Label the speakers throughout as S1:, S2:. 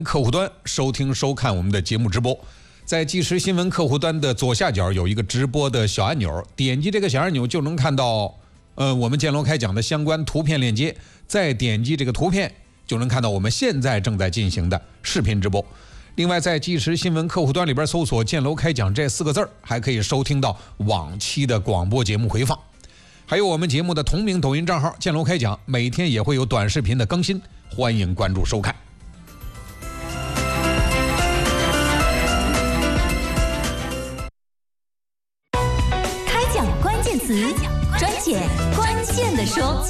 S1: 客户端收听收看我们的节目直播，在即时新闻客户端的左下角有一个直播的小按钮，点击这个小按钮就能看到我们建楼开讲的相关图片链接，再点击这个图片就能看到我们现在正在进行的视频直播。另外在即时新闻客户端里边搜索建楼开讲这4个字，还可以收听到往期的广播节目回放，还有我们节目的同名抖音账号建楼开讲，每天也会有短视频的更新，欢迎关注收看。
S2: 专解关键的说，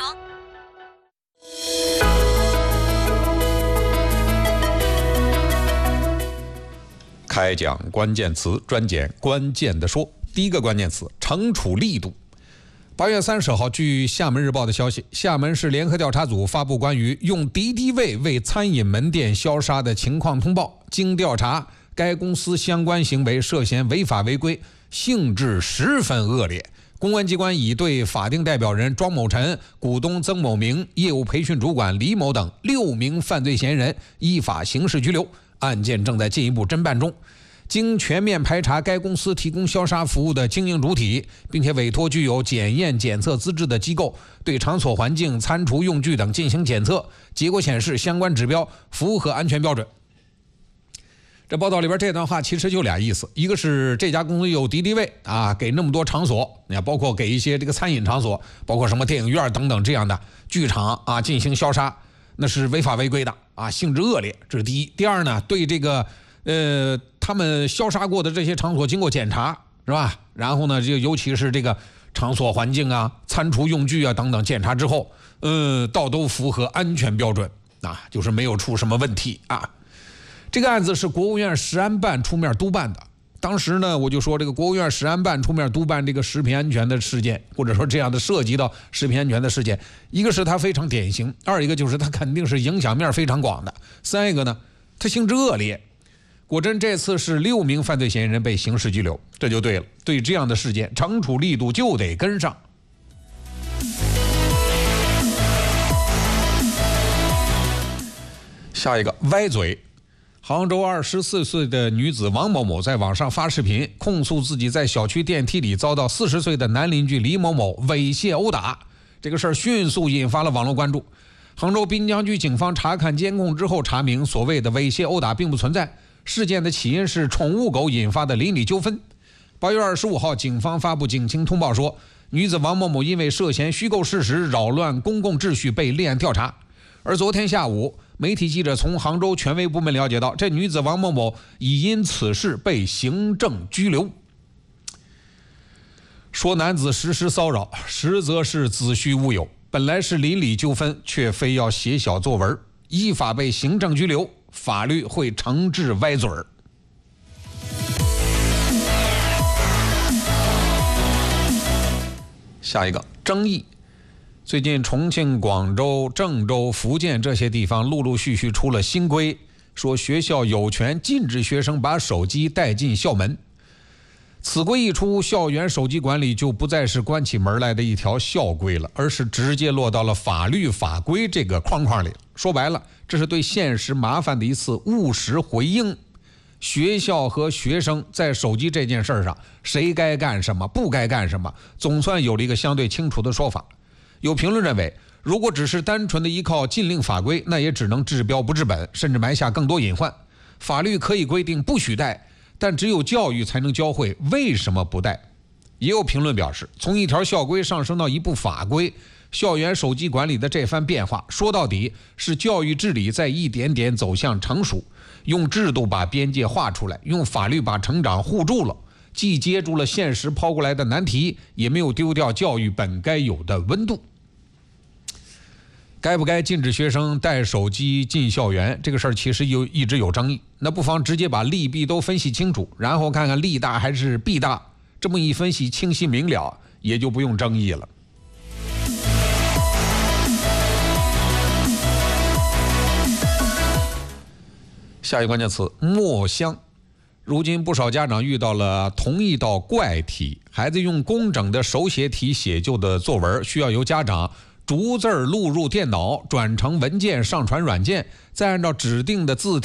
S1: 开讲关键词，专解关键的说。第一个关键词：惩处力度。8月30号，据厦门日报的消息，厦门市联合调查组发布关于用敌敌畏为餐饮门店消杀的情况通报。经调查，该公司相关行为涉嫌违法违规，性质十分恶劣。公安机关已对法定代表人庄某晨、股东曾某明、业务培训主管李某等6名犯罪嫌疑人依法刑事拘留，案件正在进一步侦办中。经全面排查该公司提供消杀服务的经营主体，并且委托具有检验检测资质的机构对场所环境、餐厨用具等进行检测，结果显示相关指标符合安全标准。这报道里边这段话其实就俩意思，一个是这家公司有敌敌畏啊，给那么多场所，包括给一些这个餐饮场所，包括什么电影院等等这样的剧场啊进行消杀，那是违法违规的啊，性质恶劣，这是第一。第二呢，对这个他们消杀过的这些场所经过检查，是吧？然后呢，就尤其是这个场所环境啊、餐厨用具啊等等检查之后，都符合安全标准啊，就是没有出什么问题啊。这个案子是国务院食安办出面督办的。当时呢，我就说这个国务院食安办出面督办这个食品安全的事件，或者说这样的涉及到食品安全的事件，一个是它非常典型，二一个就是它肯定是影响面非常广的，三一个呢，它性质恶劣。果真这次是6名犯罪嫌疑人被刑事拘留，这就对了。对这样的事件，惩处力度就得跟上。下一个歪嘴。杭州24岁的女子王某某在网上发视频控诉自己在小区电梯里遭到40岁的男邻居李某某猥亵殴打，这个事儿迅速引发了网络关注。杭州滨江区警方查看监控之后查明，所谓的猥亵殴打并不存在，事件的起因是宠物狗引发的邻里纠纷。8月25号，警方发布警情通报说，女子王某某因为涉嫌虚构事实扰乱公共秩序被立案调查。而昨天下午，媒体记者从杭州权威部门了解到，这女子王某某已因此事被行政拘留。说男子实施骚扰，实则是子虚乌有，本来是邻里纠纷，却非要写小作文，依法被行政拘留，法律会惩治歪嘴儿。下一个争议。最近重庆、广州、郑州、福建这些地方陆陆续续出了新规，说学校有权禁止学生把手机带进校门。此规一出，校园手机管理就不再是关起门来的一条校规了，而是直接落到了法律法规这个框框里。说白了，这是对现实麻烦的一次务实回应。学校和学生在手机这件事上，谁该干什么，不该干什么，总算有了一个相对清楚的说法。有评论认为，如果只是单纯的依靠禁令法规，那也只能治标不治本，甚至埋下更多隐患。法律可以规定不许带，但只有教育才能教会为什么不带。也有评论表示，从一条校规上升到一部法规，校园手机管理的这番变化，说到底是教育治理在一点点走向成熟，用制度把边界画出来，用法律把成长护住了，既接住了现实抛过来的难题，也没有丢掉教育本该有的温度。该不该禁止学生带手机进校园，这个事儿其实一直有争议，那不妨直接把利弊都分析清楚，然后看看利大还是弊大，这么一分析清晰明了，也就不用争议了。下一个关键词：墨香。如今不少家长遇到了同一道怪题，孩子用工整的手写体写就的作文，需要由家长逐字录入电脑，转成文件上传软件，再按照指定的字体